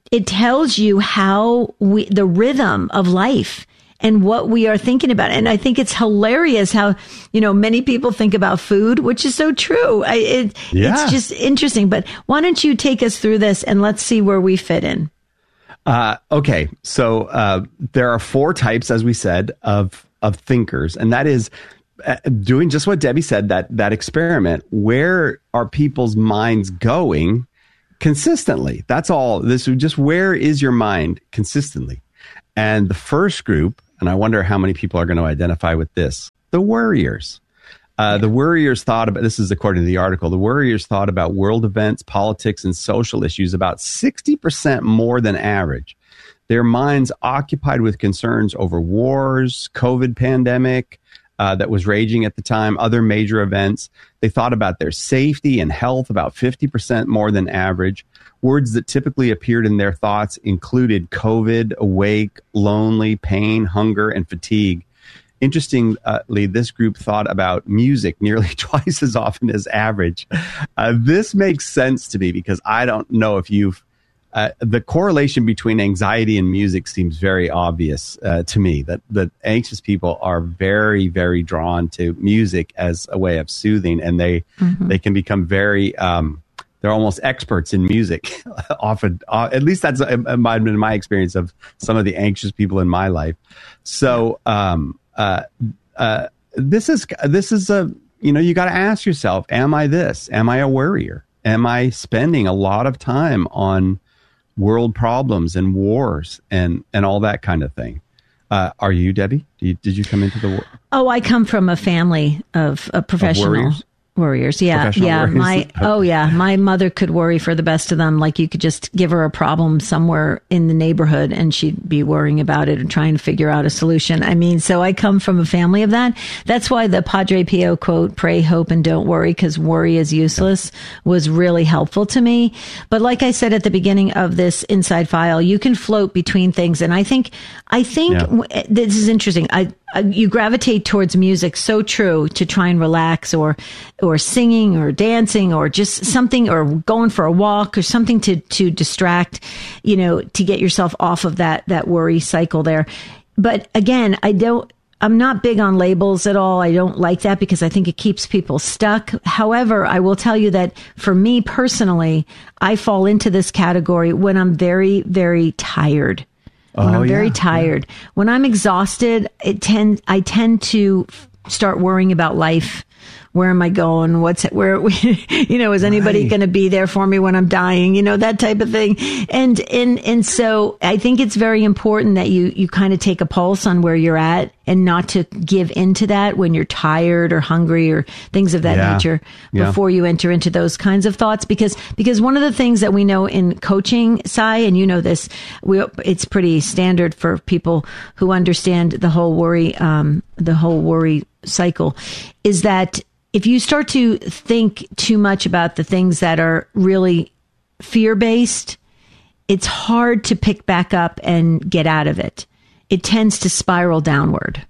it tells you how we, the rhythm of life and what we are thinking about. And I think it's hilarious how, you know, many people think about food, which is so true. I, it, Yeah. It's just interesting. But why don't you take us through this and let's see where we fit in? Uh, okay, so uh, there are four types, as we said, of of thinkers, and that is uh, doing just what Debbie said. That that experiment. Where are people's minds going consistently? That's all. This is just where is your mind consistently? And the first group, and I wonder how many people are going to identify with this: the worriers. Uh, the worriers thought about, this is according to the article, the worriers thought about world events, politics, and social issues about sixty percent more than average. Their minds occupied with concerns over wars, COVID pandemic uh, that was raging at the time, other major events. They thought about their safety and health about fifty percent more than average. Words that typically appeared in their thoughts included COVID, awake, lonely, pain, hunger, and fatigue. Interestingly, this group thought about music nearly twice as often as average. Uh, this makes sense to me because I don't know if you've, uh, the correlation between anxiety and music seems very obvious uh, to me, that, that anxious people are very, very drawn to music as a way of soothing, and they, mm-hmm. they can become very, um, they're almost experts in music often. Uh, at least that's uh, my, in my experience of some of the anxious people in my life. So, um, Uh, uh, this is, this is a, you know, you got to ask yourself, am I this? Am I a worrier? Am I spending a lot of time on world problems and wars and, and all that kind of thing? Uh, are you, Debbie? Did you, did you come into the war? Oh, I come from a family of, of professional Of worriers? Worriers, yeah, yeah. worriers. My oh yeah, my mother could worry for the best of them. Like you could just give her a problem somewhere in the neighborhood, and she'd be worrying about it and trying to figure out a solution. I mean, so I come from a family of that. That's why the Padre Pio quote, "Pray, hope, and don't worry, because worry is useless," was really helpful to me. But like I said at the beginning of this Inside File, you can float between things, and I think I think Yeah. w- this is interesting. I. Uh, you gravitate towards music, so true, to try and relax, or or singing or dancing or just something, or going for a walk or something to to distract, you know, to get yourself off of that that worry cycle there. But again, I don't I'm not big on labels at all. I don't like that because I think it keeps people stuck. However, I will tell you that for me personally, I fall into this category when I'm very, very tired. When Oh, I'm very yeah, tired, when I'm exhausted, it tend I tend to f- start worrying about life. Where am I going? What's where? You know, is anybody Right. going to be there for me when I'm dying? You know, that type of thing. And and and so I think it's very important that you you kind of take a pulse on where you're at and not to give into that when you're tired or hungry or things of that Yeah. nature Yeah. before you enter into those kinds of thoughts. Because because one of the things that we know in coaching, Cy, and you know this, we it's pretty standard for people who understand the whole worry um, the whole worry cycle, is that if you start to think too much about the things that are really fear-based, it's hard to pick back up and get out of it. It tends to spiral downward.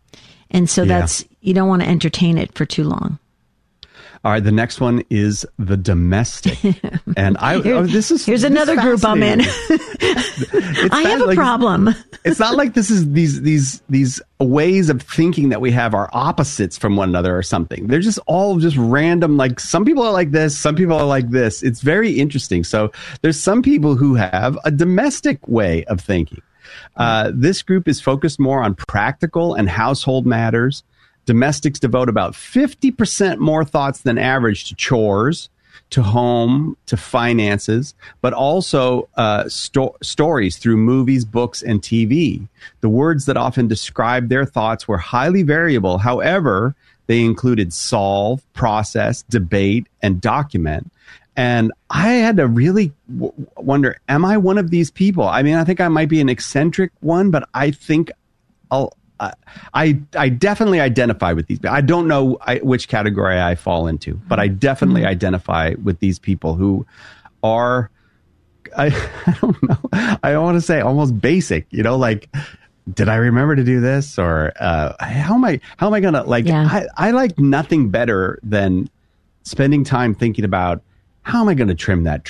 And so Yeah. that's, you don't want to entertain it for too long. All right, the next one is the domestic, and I Here- oh, this is here's this another group I'm in. fascinating. I have a like- problem. It's not like this is these these these ways of thinking that we have are opposites from one another or something. They're just all just random. Like some people are like this, some people are like this. It's very interesting. So there's some people who have a domestic way of thinking. Uh, this group is focused more on practical and household matters. Domestics devote about fifty percent more thoughts than average to chores, to home, to finances, but also uh, sto- stories through movies, books, and T V. The words that often described their thoughts were highly variable. However, they included solve, process, debate, and document. And I had to really w- wonder, am I one of these people? I mean, I think I might be an eccentric one, but I think I'll Uh, I I definitely identify with these. I don't know I, which category I fall into, but I definitely mm-hmm. identify with these people who are, I, I don't know, I want to say almost basic, you know, like, did I remember to do this? Or uh, how am I, how am I going to, like, Yeah. I, I like nothing better than spending time thinking about, how am I going to trim that tree?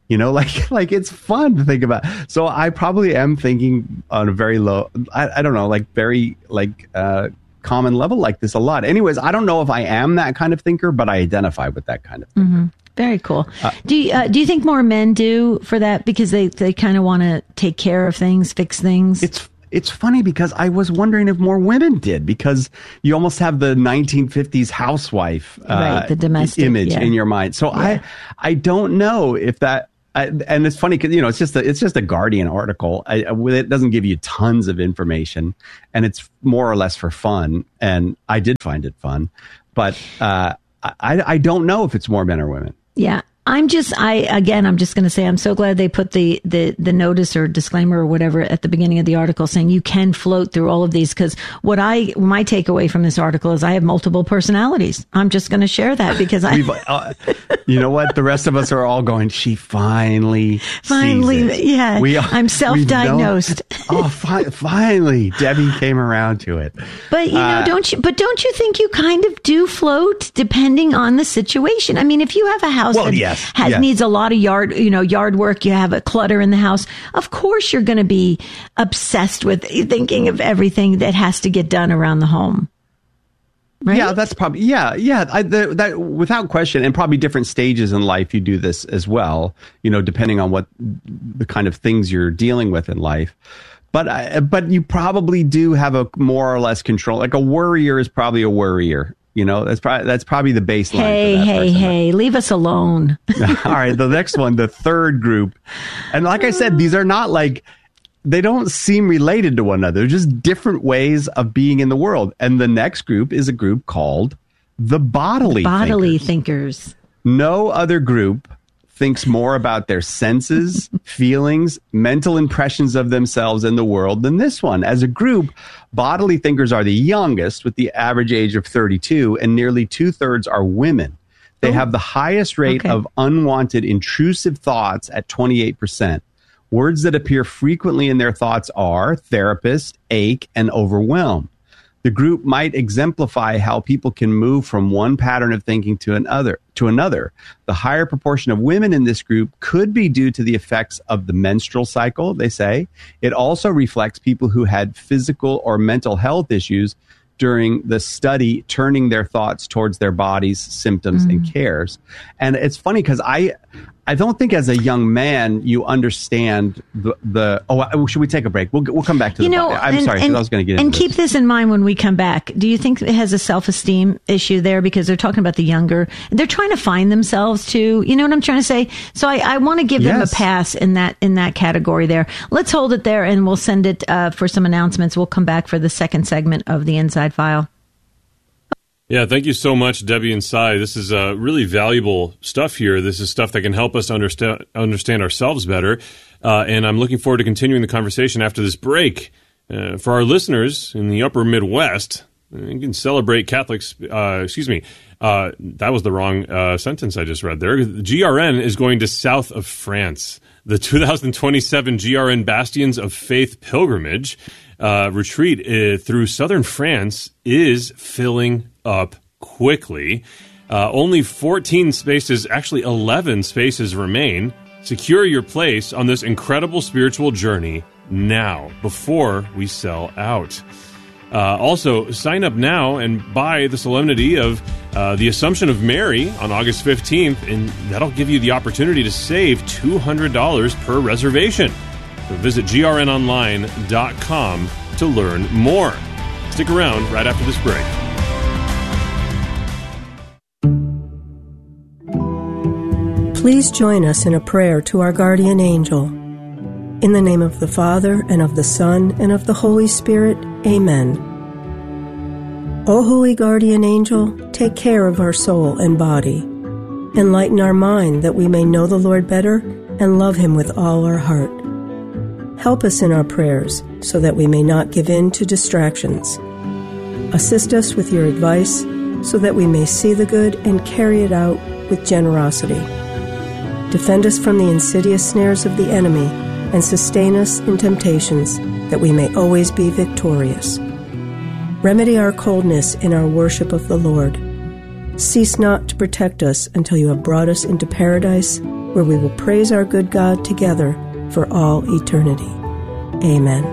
You know, like like it's fun to think about. So I probably am thinking on a very low, I, I don't know, like very like uh, common level like this a lot. Anyways, I don't know if I am that kind of thinker, but I identify with that kind of thinker. Mm-hmm. Very cool. Uh, do you, uh, do you think more men do for that because they, they kind of want to take care of things, fix things? It's It's funny because I was wondering if more women did, because you almost have the nineteen fifties housewife uh, right, the domestic image yeah. in your mind. So yeah. I I don't know if that. I, and it's funny because you know it's just a, it's just a Guardian article. I, it doesn't give you tons of information, and it's more or less for fun. And I did find it fun, but uh, I I don't know if it's more men or women. Yeah. I'm just, I, again, I'm just going to say, I'm so glad they put the, the, the notice or disclaimer or whatever at the beginning of the article saying you can float through all of these. Cause what I, my takeaway from this article is I have multiple personalities. I'm just going to share that because I, uh, you know what? The rest of us are all going, she finally, finally, sees it. yeah, we, I'm self-diagnosed. Oh, fi- finally, Debbie came around to it. But you know, uh, don't you, but don't you think you kind of do float depending on the situation? I mean, if you have a house well, that yes. has yes. needs a lot of yard, you know, yard work. You have a clutter in the house. Of course, you're going to be obsessed with thinking of everything that has to get done around the home. Right? Yeah, that's probably yeah, yeah. I, the, that without question, and probably different stages in life you do this as well. You know, depending on what the kind of things you're dealing with in life. But I, but you probably do have a more or less control. Like a worrier is probably a worrier. You know, that's probably that's probably the baseline. Hey, for that hey, person. hey! Leave us alone. All right, the next one, the third group, and like I said, these are not like they don't seem related to one another. They're just different ways of being in the world. And the next group is a group called the bodily bodily thinkers. thinkers. No other group thinks more about their senses, feelings, mental impressions of themselves and the world than this one. As a group, bodily thinkers are the youngest, with the average age of thirty-two, and nearly two-thirds are women. They oh. have the highest rate okay. of unwanted, intrusive thoughts at twenty-eight percent. Words that appear frequently in their thoughts are therapist, ache, and overwhelm. The group might exemplify how people can move from one pattern of thinking to another. To another. The higher proportion of women in this group could be due to the effects of the menstrual cycle, they say. It also reflects people who had physical or mental health issues during the study, turning their thoughts towards their bodies, symptoms, mm. and cares. And it's funny because I I don't think as a young man you understand the, the oh, should we take a break? We'll we'll come back to you the know, body. I'm and, sorry, and, I was going to get into And this. keep this in mind when we come back. Do you think it has a self-esteem issue there? Because they're talking about the younger. They're trying to find themselves too. You know what I'm trying to say? So I, I want to give yes. them a pass in that in that category there. Let's hold it there and we'll send it uh, for some announcements. We'll come back for the second segment of the Inside File. Yeah, thank you so much, Debbie and Cy. This is uh, really valuable stuff here. This is stuff that can help us understand understand ourselves better. Uh, and I'm looking forward to continuing the conversation after this break. Uh, for our listeners in the upper Midwest, you can celebrate Catholics. Uh, excuse me, uh, that was the wrong uh, sentence I just read there. G R N is going to south of France. The two thousand twenty-seven G R N Bastions of Faith pilgrimage uh, retreat uh, through southern France is filling up quickly. Uh, only fourteen spaces, actually eleven spaces remain. Secure your place on this incredible spiritual journey now, before we sell out. Uh, also, sign up now and buy the Solemnity of uh, the Assumption of Mary on August fifteenth, and that'll give you the opportunity to save two hundred dollars per reservation. So visit G R N online dot com to learn more. Stick around right after this break. Please join us in a prayer to our guardian angel. In the name of the Father, and of the Son, and of the Holy Spirit, Amen. O holy guardian angel, take care of our soul and body. Enlighten our mind that we may know the Lord better and love him with all our heart. Help us in our prayers so that we may not give in to distractions. Assist us with your advice so that we may see the good and carry it out with generosity. Defend us from the insidious snares of the enemy and sustain us in temptations that we may always be victorious. Remedy our coldness in our worship of the Lord. Cease not to protect us until you have brought us into paradise where we will praise our good God together for all eternity. Amen.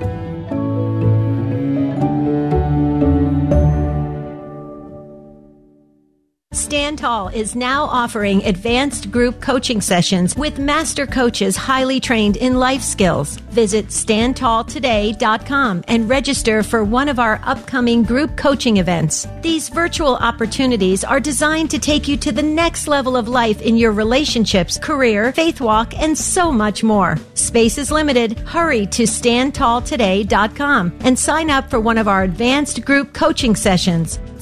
Stand Tall is now offering advanced group coaching sessions with master coaches highly trained in life skills. Visit stand tall today dot com and register for one of our upcoming group coaching events. These virtual opportunities are designed to take you to the next level of life in your relationships, career, faith walk, and so much more. Space is limited. Hurry to stand tall today dot com and sign up for one of our advanced group coaching sessions.